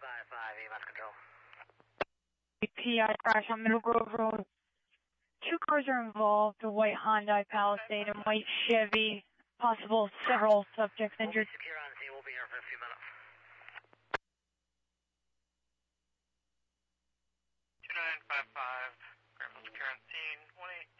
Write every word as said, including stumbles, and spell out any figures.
five five, E M S control. P I crash on Middle Grove Road. Two cars are involved, a white Hyundai Palisade and white Chevy. Possible several subjects injured. We'll be secure on scene. We'll be here for a few minutes. two nine five five, Grandma secure on scene, one eight